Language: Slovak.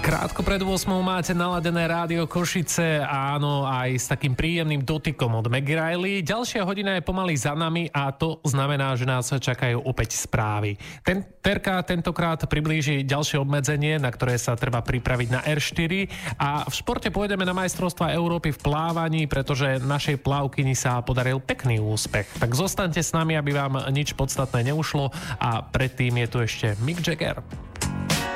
Krátko pred 8 máte naladené rádio Košice, áno, aj s takým príjemným dotykom od Maggie Riley. Ďalšia hodina je pomaly za nami a to znamená, že nás čakajú opäť správy. Terka tentokrát priblíži ďalšie obmedzenie, na ktoré sa treba pripraviť na R4 a v športe pôjdeme na majstrovstvá Európy v plávaní, pretože našej plavkyni sa podaril pekný úspech. Tak zostaňte s nami, aby vám nič podstatné neušlo a predtým je tu ešte Mick Jagger.